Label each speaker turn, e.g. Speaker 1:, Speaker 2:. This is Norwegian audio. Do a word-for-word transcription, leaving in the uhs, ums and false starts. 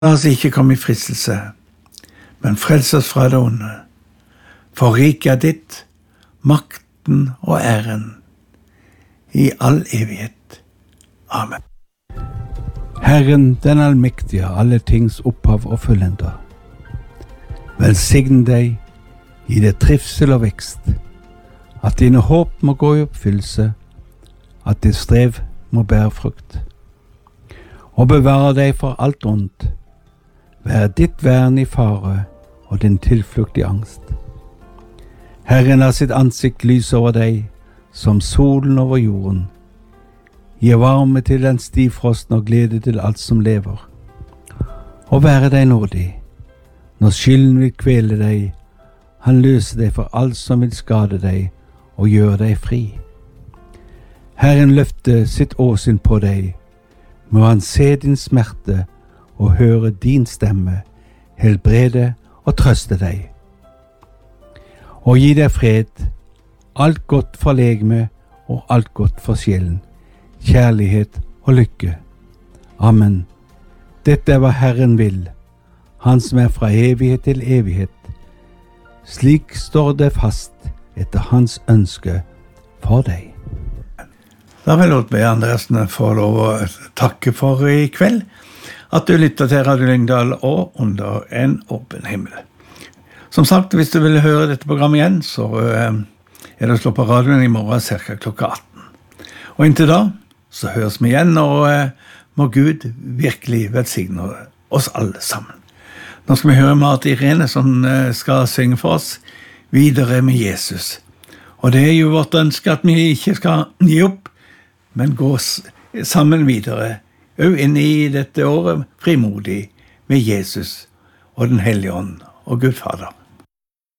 Speaker 1: La oss ikke komme i fristelse, men frels oss fra det onde. For riket er ditt, makten og æren, i all evighet. Amen.
Speaker 2: Herren, den allmektige, alle tings opphav og fullender. Velsign deg, gi det trivsel og vekst, at dine håp må gå i oppfyllelse, at ditt strev må bære frukt. Og bevare deg for alt ondt, vær ditt vern i fare og din tilflukt i angst. Herren har sitt ansikt lys over deg, som solen over jorden. Gi varme til den stivfrosten og glede til alt som lever. Og være deg nådig, når skylden vil kvele deg, han løser deg for alt som vil skade deg og gjøre deg fri. Herren løfter sitt åsyn på deg, må han se din smerte og høre din stemme, helbrede og trøste deg. Og gi deg fred, alt godt for legeme og alt godt for sjelen, kjærlighet og lykke. Amen. Dette er hva Herren vil, han som er fra evighet til evighet. Slik står det fast etter hans ønske for deg.
Speaker 1: Da vil jeg be Andreasen få lov å takke for i kveld, at du lytter til Radio Lyngdal og Under en åpen himmel. Som sagt, hvis du vil høre dette programmet igjen, så er det å slå på radioen i morgen cirka klokka atten. Og inntil da, så høres vi igjen, og må Gud virkelig velsigne oss alle sammen. Nå skal vi høre Marte Irene som skal synge for oss videre med Jesus. Og det er jo vårt ønske at vi ikke skal gi opp, men gå sammen videre, og inn i dette året frimodig med Jesus og den hellige ånd og Gud Fader.